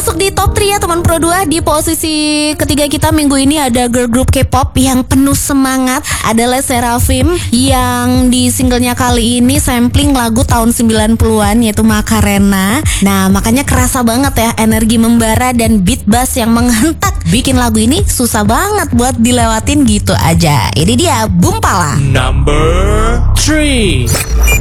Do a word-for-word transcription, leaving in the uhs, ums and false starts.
masuk di top tiga ya teman Pro dua. Di posisi ketiga kita minggu ini ada girl group K-pop yang penuh semangat, ada LE SSERAFIM yang di singlenya kali ini sampling lagu tahun sembilan puluhan yaitu Macarena. Nah makanya kerasa banget ya energi membara dan beat bass yang menghentak, bikin lagu ini susah banget buat dilewatin gitu aja. Ini dia Boom Pala Number three.